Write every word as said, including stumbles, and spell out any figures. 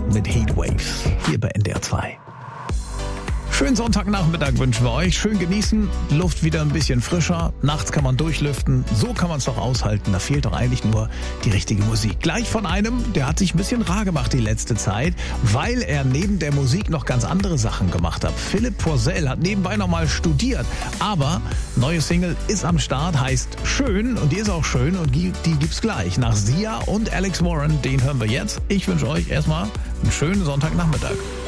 mit Heatwaves hier bei N D R zwei. Schönen Sonntagnachmittag wünschen wir euch. Schön genießen, Luft wieder ein bisschen frischer. Nachts kann man durchlüften. So kann man es doch aushalten. Da fehlt doch eigentlich nur die richtige Musik. Gleich von einem, der hat sich ein bisschen rar gemacht die letzte Zeit, weil er neben der Musik noch ganz andere Sachen gemacht hat. Philipp Poisel hat nebenbei nochmal studiert. Aber neue Single ist am Start, heißt Schön. Und die ist auch schön und die, die gibt's gleich. Nach Sia und Alex Warren, den hören wir jetzt. Ich wünsche euch erstmal einen schönen Sonntagnachmittag.